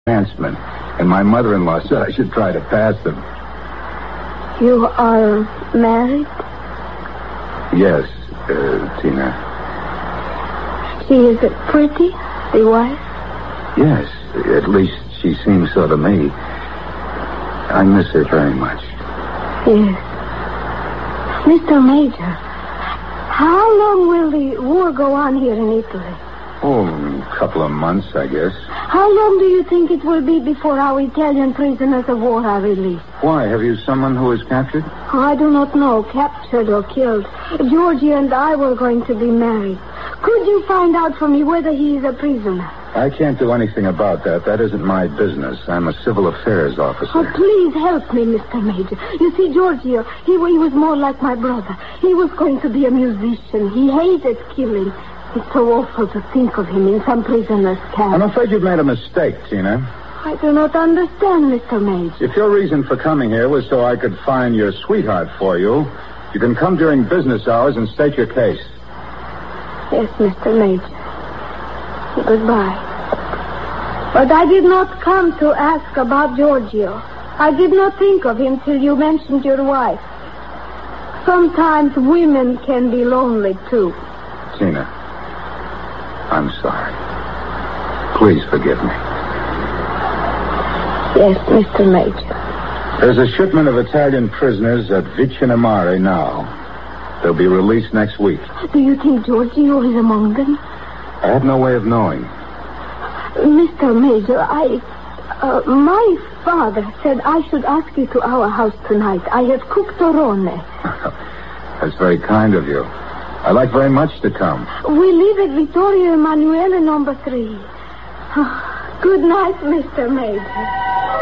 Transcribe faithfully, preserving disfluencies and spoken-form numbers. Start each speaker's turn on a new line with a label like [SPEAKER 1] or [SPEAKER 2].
[SPEAKER 1] advancement, and my mother-in-law said I should try to pass them.
[SPEAKER 2] You are married?
[SPEAKER 1] Yes, uh, Tina.
[SPEAKER 2] She is pretty, the wife?
[SPEAKER 1] Yes, at least she seems so to me. I miss her very much.
[SPEAKER 2] Yes. Mister Major, how long will the war go on here in Italy?
[SPEAKER 1] Oh, a couple of months, I guess.
[SPEAKER 2] How long do you think it will be before our Italian prisoners of war are released?
[SPEAKER 1] Why? Have you someone who was captured?
[SPEAKER 2] Oh, I do not know, captured or killed. Georgie and I were going to be married. Could you find out for me whether he is a prisoner?
[SPEAKER 1] I can't do anything about that. That isn't my business. I'm a civil affairs officer.
[SPEAKER 2] Oh, please help me, Mister Major. You see, Giorgio, he, he was more like my brother. He was going to be a musician. He hated killing. It's so awful to think of him in some prisoner's camp.
[SPEAKER 1] I'm afraid you've made a mistake, Tina.
[SPEAKER 2] I do not understand, Mister Major.
[SPEAKER 1] If your reason for coming here was so I could find your sweetheart for you, you can come during business hours and state your case.
[SPEAKER 2] Yes, Mister Major. Goodbye. But I did not come to ask about Giorgio. I did not think of him till you mentioned your wife. Sometimes women can be lonely, too.
[SPEAKER 1] Tina, I'm sorry. Please forgive me.
[SPEAKER 2] Yes, Mister Major.
[SPEAKER 1] There's a shipment of Italian prisoners at Vicinamare now. They'll be released next week.
[SPEAKER 2] Do you think Giorgio is among them?
[SPEAKER 1] I have no way of knowing.
[SPEAKER 2] Mister Major, I... Uh, my father said I should ask you to our house tonight. I have cooked torone.
[SPEAKER 1] That's very kind of you. I'd like very much to come.
[SPEAKER 2] We live at Vittorio Emanuele number three. Good night, Mister Major.